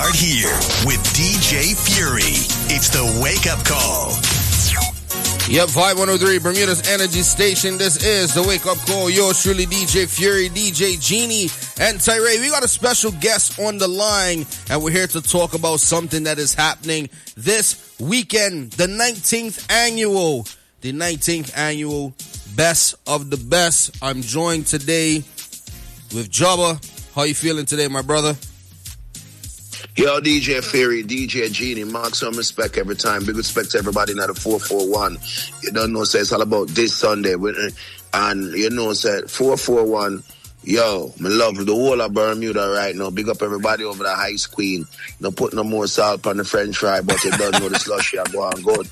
start here with DJ Fury. It's the wake-up call. Yep, 5103 Bermuda's Energy Station. This is the wake-up call. Yours truly, DJ Fury, DJ Genie, and Tyree. We got a special guest on the line, and we're here to talk about something that is happening this weekend. The 19th annual Best of the Best. I'm joined today with Jabba. How you feeling today, my brother? Yo, DJ Fury, DJ Genie, maximum respect every time. Big respect to everybody in the 441. You don't know, say it's all about this Sunday. And you know, say 441. Yo, me love the whole of Bermuda right now. Big up everybody over the Ice Queen. Don't put no more salt on the French fry, but you don't know the slushy are going good.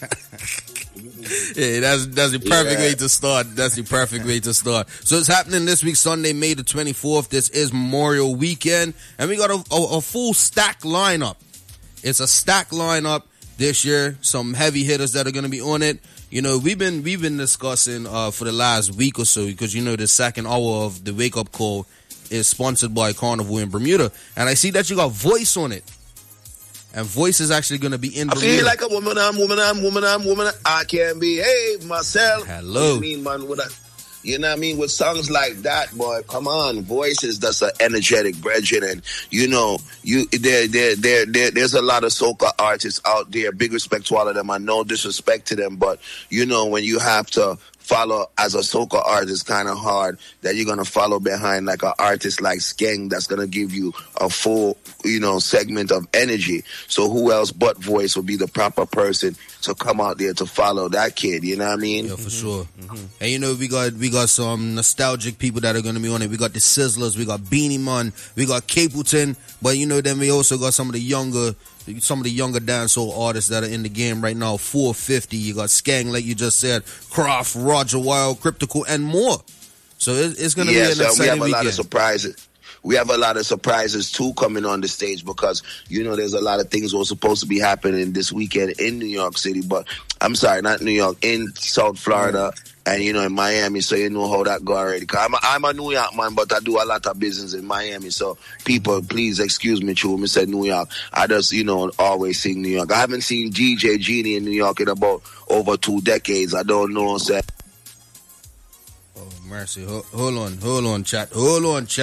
Yeah, that's the perfect way to start. That's the perfect way to start. So it's happening this week, Sunday, May the 24th. This is Memorial Weekend, and we got a full stack lineup. It's a stack lineup this year. Some heavy hitters that are going to be on it. You know, we've been discussing for the last week or so, because you know the second hour of the wake up call is sponsored by Carnival in Bermuda, and I see that you got Voice on it. And Voice is actually going to be in Bermuda. I feel like a woman. I can behave myself. Hello. I mean, man, you know what I mean? With songs like that, boy, come on. Voice is just an energetic brethren. And, you know, there's a lot of soca artists out there. Big respect to all of them. I no disrespect to them. But, you know, when you have to follow as a soca artist, kind of hard that you're going to follow behind like an artist like Skeng that's going to give you a full, you know, segment of energy. So who else but Voice would be the proper person to come out there to follow that kid, you know what I mean? Yeah, for sure. Mm-hmm. And you know, we got some nostalgic people that are going to be on it. We got the Sizzlers, we got Beanie Man, we got Capleton, but you know, then we also got some of the younger dancehall artists that are in the game right now. 450, you got Skeng, like you just said, Croft, Roger Wild, Cryptical, and more. So it's going to be an exciting we have a weekend. lot of surprises. We have a lot of surprises too coming on the stage, because you know there's a lot of things that were supposed to be happening this weekend in New York City, but I'm sorry, not New York, in South Florida and you know in Miami. So you know how that go already. Cause I'm a New York man, but I do a lot of business in Miami. So people, please excuse me, true. Me said New York. I just always sing New York. I haven't seen DJ Genie in New York in about over 2 decades. I don't know. Say. Oh mercy! Hold on, chat. Hold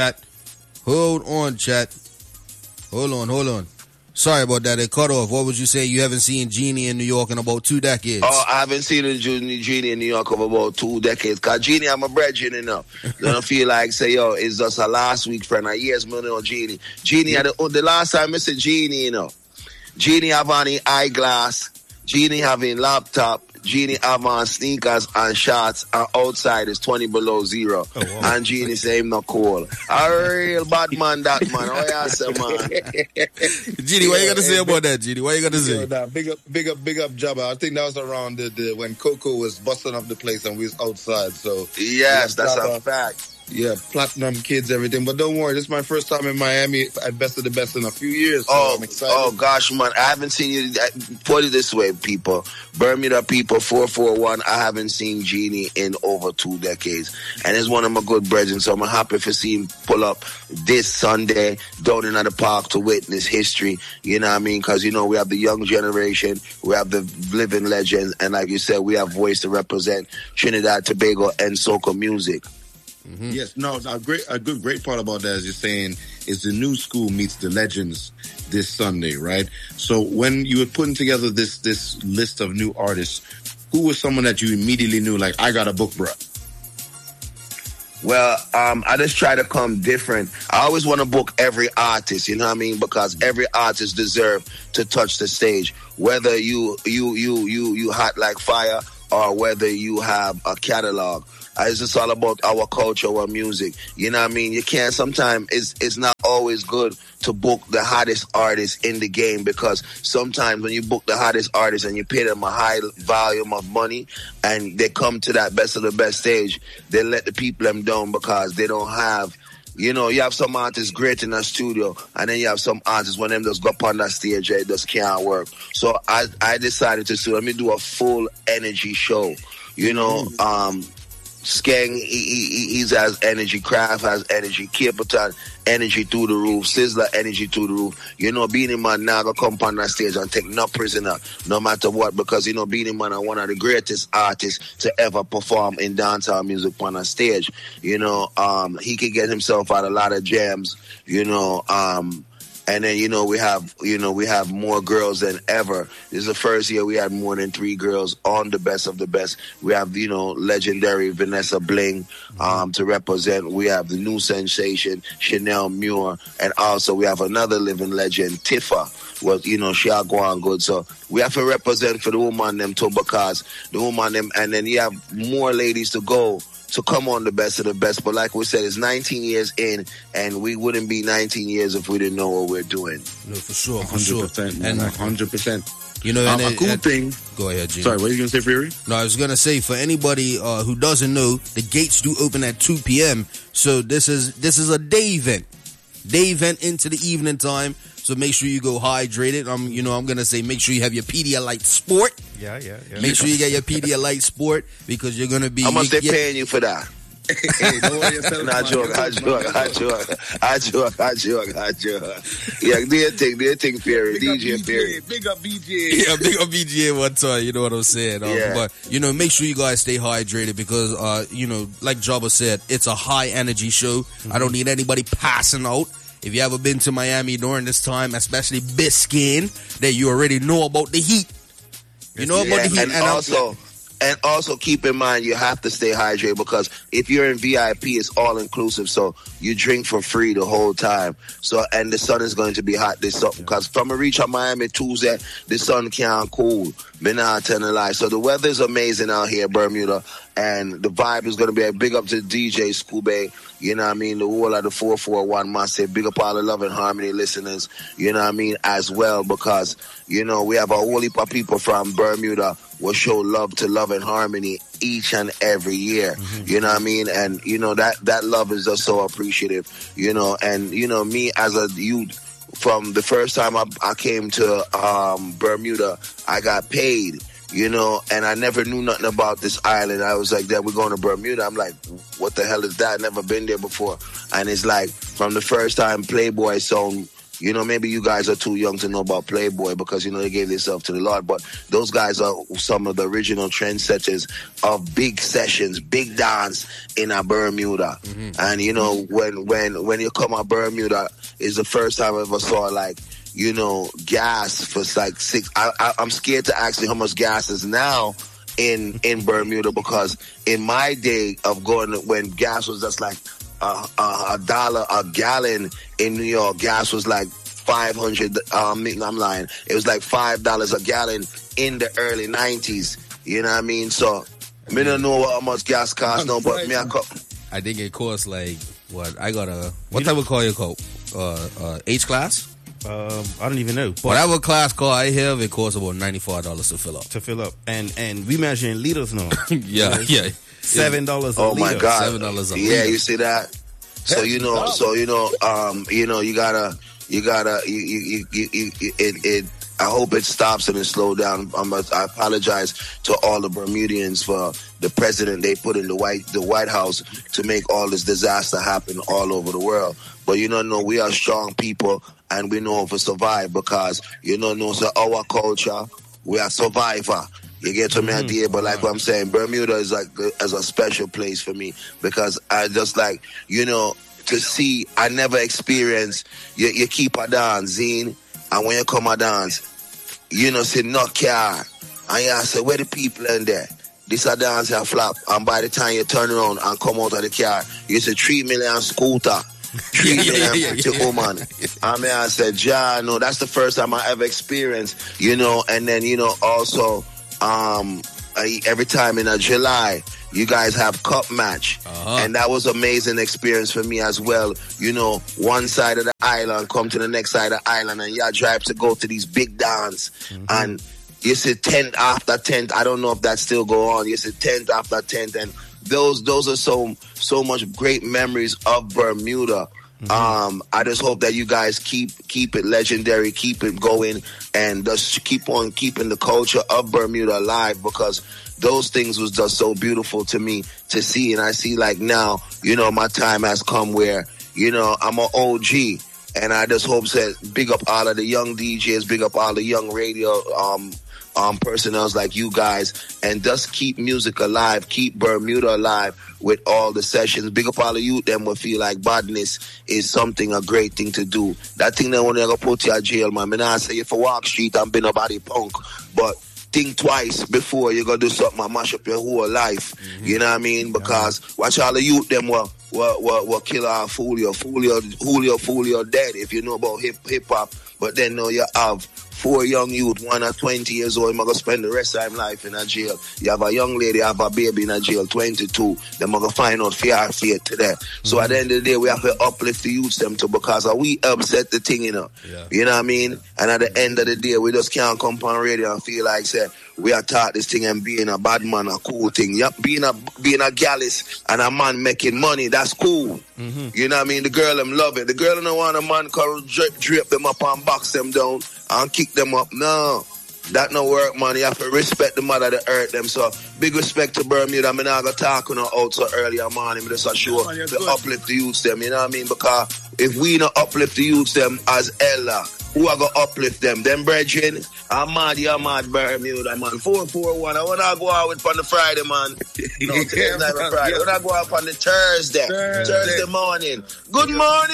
on. Sorry about that. It cut off. What was you saying? You haven't seen Genie in New York in about 2 decades. Oh, I haven't seen Genie in New York for about 2 decades. Cause Genie, I'm a brethren enough. Don't feel like say, yo, it's just a last week friend. Years me know Genie. Genie, the last time I said Genie, you know. Genie have on the eyeglass. Genie having laptop. Genie have on sneakers and shorts, and outside is 20 below zero. Oh, wow. And Genie say him not cool. A real bad man, that man. Oh, yeah, say, man. Genie, what you got to say about that, Genie? What you got to say? Nah, big up, Jabba. I think that was around when Coco was busting up the place and we was outside. So yes, that's a fact. Yeah, platinum kids, everything. But don't worry, this is my first time in Miami at Best of the Best in a few years. So I'm excited. Oh, gosh, man. I haven't seen you. Put it this way, people. Bermuda people, 441. I haven't seen Genie in over 2 decades. And it's one of my good brethren. So I'm happy to see him pull up this Sunday down in the park to witness history. You know what I mean? Because, you know, we have the young generation. We have the living legends. And like you said, we have Voice to represent Trinidad, Tobago, and soca music. Mm-hmm. Yes, no, a great part about that, as you're saying, is the new school meets the legends this Sunday, right? So when you were putting together this list of new artists, who was someone that you immediately knew, like, I got a book, bruh? Well, I just try to come different. I always want to book every artist, you know what I mean? Because every artist deserves to touch the stage. Whether you hot like fire or whether you have a catalog. It's just all about our culture, our music. You know what I mean? You can't, sometimes it's not always good to book the hottest artist in the game, because sometimes when you book the hottest artist and you pay them a high volume of money and they come to that Best of the Best stage, they let the people them down because they don't have, you know, you have some artists great in the studio, and then you have some artists when them just go up on that stage, it just can't work. So I decided to let me do a full energy show, you know, Skeng, he's has energy. Kraft has energy. Capleton, energy through the roof. Sizzler, energy through the roof. You know, Beenie Man now gonna come on that stage and take no prisoner, no matter what, because, you know, Beenie Man are one of the greatest artists to ever perform in dancehall music on a stage. You know, he can get himself out a lot of jams, you know, and then, you know, we have more girls than ever. This is the first year we had more than 3 girls on the best of the best. We have, you know, legendary Vanessa Bling to represent. We have the new sensation, Chanel Muir. And also we have another living legend, Tifa. Well, you know, she are going good. So we have to represent for the woman them too, because the woman them, and then you have more ladies to go to come on the best of the best. But like we said, it's 19 years in, and we wouldn't be 19 years if we didn't know what we're doing. No, for sure, 100%, man, and 100%. You know, and a cool thing. Go ahead, Gene. Sorry, what are you gonna say, Fury? No, I was gonna say, for anybody who doesn't know, the gates do open at 2 p.m. So this is a day event into the evening time. So make sure you go hydrated. I'm gonna say, make sure you have your Pedialyte Sport. Yeah. Make sure you get your Pedialyte Sport, because you're gonna be. How much they paying you for that? Hey, don't worry yourself. I joke. Yeah, do your thing, Fury. DJ Fury. Big up BJ. Yeah, big up BGA one time. You know what I'm saying? Yeah. But, you know, make sure you guys stay hydrated, because, you know, like Jabba said, it's a high energy show. Mm-hmm. I don't need anybody passing out. If you ever been to Miami during this time, especially Biscayne, that you already know about the heat. You know about the heat. And also keep in mind, you have to stay hydrated, because if you're in VIP, it's all inclusive. So you drink for free the whole time. So, and the sun is going to be hot this summer, because from a reach on Miami Tuesday, the sun can't cool. Been out telling a lie. So the weather is amazing out here, Bermuda. And the vibe is going to be a big up to DJ Scooby. You know what I mean? The whole of the 441 must say big up all the Love and Harmony listeners. You know what I mean? As well, because, you know, we have a whole heap of people from Bermuda will show love to Love and Harmony each and every year. Mm-hmm. You know what I mean? And, you know, that love is just so appreciative. You know, and, you know, me as a youth, from the first time I came to Bermuda, I got paid. You know, and I never knew nothing about this island. I was like, we're going to Bermuda. I'm like, what the hell is that? Never been there before. And it's like, from the first time Playboy song, you know, maybe you guys are too young to know about Playboy, because, you know, they gave themselves to the Lord. But those guys are some of the original trendsetters of big sessions, big dance in Bermuda. Mm-hmm. And, you know, when you come to Bermuda, it's the first time I ever saw, like, you know, gas for like I'm scared to ask you how much gas is now in Bermuda, because in my day of going, when gas was just like $1 a gallon in New York, gas was like 500. I'm lying. It was like $5 a gallon in the early 90s. You know what I mean? So me don't know how much gas costs now, but me I think it costs like what type of car you call? H class? I don't even know. Whatever class car I have, it costs about $95 to fill up. And we measure in liters now. Yeah. $7 a liter. Oh my God. $7 a liter. Yeah, you see that? So you know, I hope it stops and it slows down. I apologize to all the Bermudians for the president they put in the White House to make all this disaster happen all over the world. But you know, we are strong people, and we know how to survive, because you know, so our culture, we are survivor. You get to me idea, but like what I'm saying, Bermuda is like as a special place for me, because I just like, you know, to see. I never experienced. You keep a dance, Zine. And when you come a dance, you know, say no car. And you say, where the people in there? This a dance a flap. And by the time you turn around and come out of the car, you say 3 million scooter. 3 million pretty woman. I mean, I said, no, that's the first time I ever experienced, you know. And then, you know, also, every time in July, you guys have cup match. And that was amazing experience for me as well. You know, one side of the island come to the next side of the island, and y'all drive to go to these big dance. And you see tent after tent. I don't know if that still go on. You see tent after tent. And those are so much great memories of Bermuda. I just hope that you guys keep it legendary, keep it going, and just keep on keeping the culture of Bermuda alive, because those things was just so beautiful to me to see. And I see, like, now, you know, my time has come where, you know, I'm an OG, and I just hope that big up all of the young DJs, big up all the young radio personnel like you guys, and just keep music alive, keep Bermuda alive with all the sessions. Big up all the youth them will feel like badness is a great thing to do. That thing that when they go put you in jail, man. I not say if I walk street and be nobody punk, but think twice before you go do something and mash up your whole life. You know what I mean? Because watch all the youth them will kill our fool you dead if you know about hip hop. But then now you have 4 young youth, one at 20 years old, going to spend the rest of their life in a jail. You have a young lady, have a baby in a jail, 22. They're going to find out fear today. So at the end of the day, we have to uplift the youths them too, because we upset the thing, you know. You know what I mean? And at the end of the day, we just can't come on radio and feel like, say, we are taught this thing and being a bad man, a cool thing. Yep, being a gallus and a man making money, that's cool. You know what I mean? The girl them love it. The girl don't want a man come drape them up and box them down and kick them up. No, that no work, man. You have to respect the mother that hurt them. So big respect to Bermuda. I mean, I got talking out so early in the morning. But just sure to uplift the youths them. You know what I mean? Because if we not uplift the youths them as Ella, who are going to uplift them? Them brethren, I'm mad, you're mad, Bermuda, man. 441. I want to go out with on the Friday, man. No, today's not a Friday. I want to go out on the Thursday morning. Good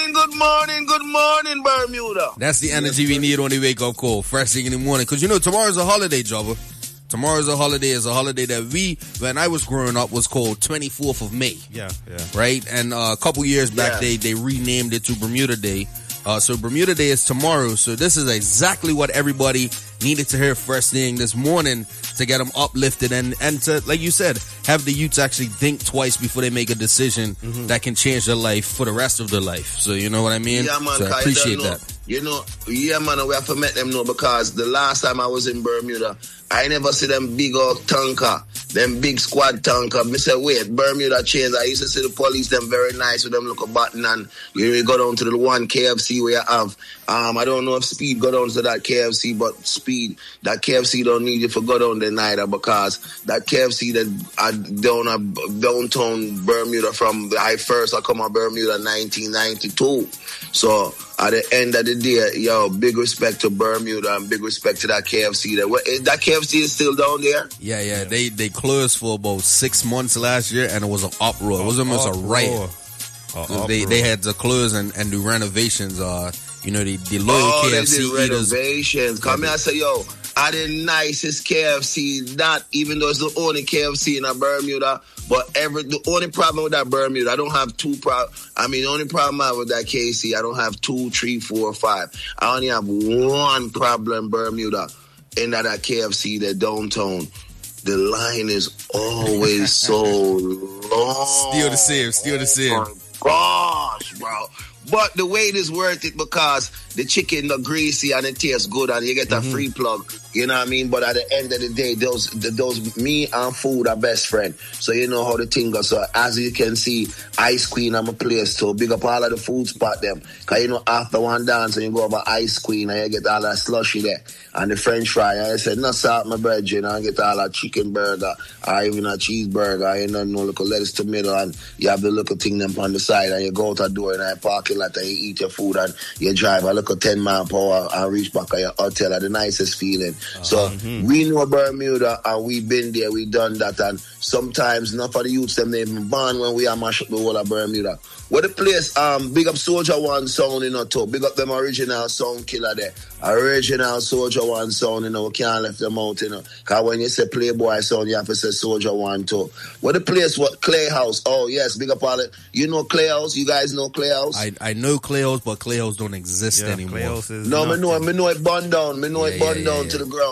morning, Bermuda. That's the energy we need on the wake-up call, first thing in the morning. Because, you know, tomorrow's a holiday, Jobber. Tomorrow's a holiday. It's a holiday that when I was growing up, was called 24th of May. Yeah. Right? And a couple years back, they renamed it to Bermuda Day. So Bermuda Day is tomorrow. So this is exactly what everybody needed to hear first thing this morning to get them uplifted and to, like you said, have the youths actually think twice before they make a decision that can change their life for the rest of their life. So you know what I mean? Yeah, man. So I appreciate that. You know, yeah, man, we have to make them know, because the last time I was in Bermuda, I never see them big old tanker, them big squad tanker. I said, wait, Bermuda chains. I used to see the police, them very nice with them look a button, and you go down to the one KFC where you have, I don't know if Speed go down to that KFC, but Speed, that KFC don't need you to go down there neither, because that KFC that downtown Bermuda from I come on Bermuda 1992. So at the end of the day, yo, big respect to Bermuda and big respect to that KFC. That KFC is still down there? Yeah. They closed for about 6 months last year, and it was an uproar. It was almost a riot. They had to close and do renovations. You know, the loyal KFC they did eaters. Renovations. Come here and say, yo, are the nicest KFC, not even though it's the only KFC in Bermuda, but the only problem with that Bermuda, I don't have the only problem I have with that KFC, I don't have 2, 3, 4, 5. I only have one problem, Bermuda, in that KFC, that downtown. The line is always so long. Still the same. Oh my gosh, bro. But the wait is worth it, because the chicken look greasy and it tastes good and you get a free plug. You know what I mean? But at the end of the day, those me and food are best friend. So you know how the thing goes. So as you can see, Ice Queen I'm a place too. Big up all of the food spot them. Cause you know after one dance and you go over Ice Queen and you get all that slushy there. And the French fry. And I said, no salt my bread, you know, and get all that chicken burger or even a cheeseburger. You know, no little lettuce tomato, and you have the little thing them on the side, and you go out the door and I parking lot and you eat your food and you drive a little 10 mile per hour and reach back at your hotel at the nicest feeling. So we know Bermuda and we been there, we done that, and sometimes not for the youths them they even born when we are mash up the whole of Bermuda. What the place, big up Soldier One sound, you know, too. Big up them original sound killer there. Original Soldier One sound, you know, we can't left them out, you know. Cause when you say Playboy sound, you have to say Soldier One too. What the place, Clay House? Oh yes, big up all it. You know Clay House? You guys know Clay House? I know Clay House, but Clay House don't exist anymore. Me know it burned down. Me know it burned down to the ground.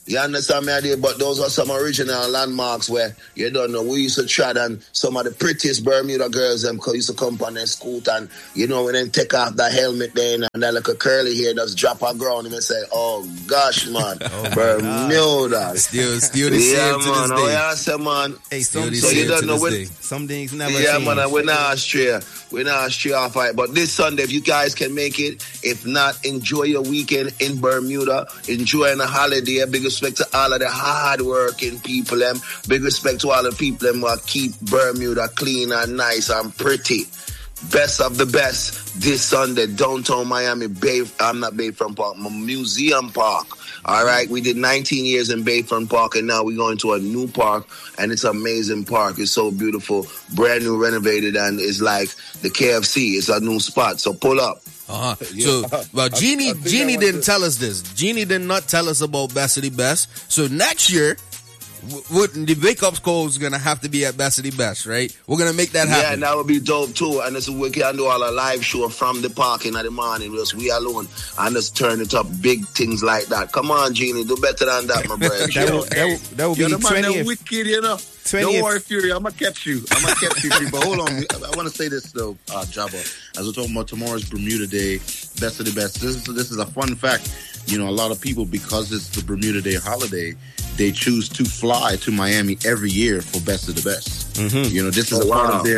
You understand me, idea? But those are some original landmarks where you don't know. We used to tread on some of the prettiest Bermuda girls. Them used to come on their scooter, and you know when they take off the helmet then and that like a curly hair just drop on ground and they say, "Oh gosh, man, Bermuda." Still the same to this day. Oh yeah, say, man. Hey, Still some, the So same you to don't know this when. day. some things never Yeah, change. man, we're not Australia. We're not Australia off it. But this Sunday, if you guys can make it, if not, enjoy your weekend in Bermuda. Enjoying a holiday. Big respect to all of the hard-working people. Big respect to all the people who keep Bermuda clean and nice and pretty. Best of the best this Sunday, downtown Miami Bay. I'm not Bayfront Park, Museum Park. All right, we did 19 years in Bayfront Park, and now we're going to a new park, and it's an amazing park. It's so beautiful, brand new, renovated, and it's like the KFC. It's a new spot, so pull up. So, well, Jeannie didn't tell us this. Jeannie did not tell us about Best of the Best. So next year, the wake up call is gonna have to be at Best of the Best, right? We're gonna make that happen. Yeah, and that would be dope too. And so we can do all a live show from the parking in the morning, just we alone, and just turn it up, big things like that. Come on, Jeannie, do better than that, my brother. that will be You're the man that 20th. wicked, you know. 20th. Don't worry, Fury. I'm gonna catch you. But hold on. I want to say this though, Jabba. As we're talking about tomorrow's Bermuda Day, Best of the Best. This is a fun fact. You know, a lot of people, because it's the Bermuda Day holiday, they choose to fly to Miami every year for Best of the Best. Mm-hmm. You know, this is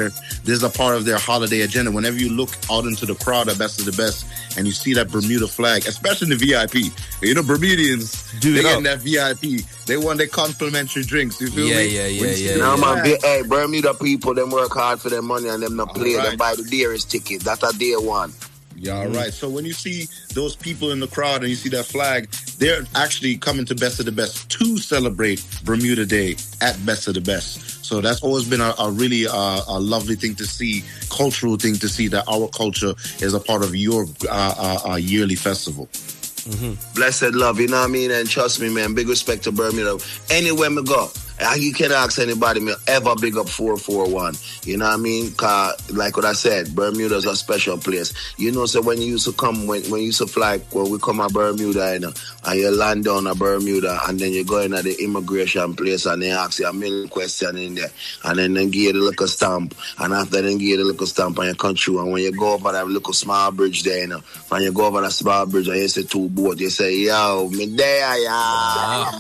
a part of their holiday agenda. Whenever you look out into the crowd at Best of the Best and you see that Bermuda flag, especially in the VIP, you know, Bermudians, they get in that VIP. They want their complimentary drinks. You feel me? Yeah. Now, man, hey, Bermuda people, them work hard for their money and them not play. Right. Them buy the dearest ticket. That's a day one. Yeah, all right. So when you see those people in the crowd and you see that flag, they're actually coming to Best of the Best to celebrate Bermuda Day at Best of the Best. So that's always been a really a lovely thing to see, cultural thing to see that our culture is a part of your yearly festival. Mm-hmm. Blessed love, you know what I mean? And trust me, man, big respect to Bermuda. Anywhere me go, you can ask anybody, me ever big up 441. You know what I mean? Cause like what I said, Bermuda's a special place. You know, so when you used to come, when you used to fly, when we come to Bermuda, you know, and you land down at Bermuda, and then you go in at the immigration place, and they ask you a million questions in there, and then they give you the little stamp, and after they give you the little stamp, and you come through, and when you go over that little small bridge there, you know, when you go over that small bridge, and you see two boats, you say, yo, me there, yeah.